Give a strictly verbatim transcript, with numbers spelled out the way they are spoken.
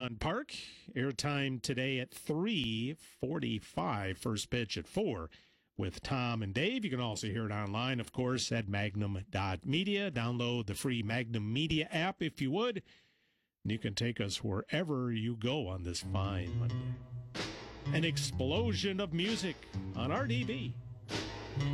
Belmont Park. Airtime today at three forty-five. First pitch at four with Tom and Dave. You can also hear it online, of course, at magnum dot media. Download the free Magnum Media app if you would. And you can take us wherever you go on this fine Monday. An explosion of music on R D B.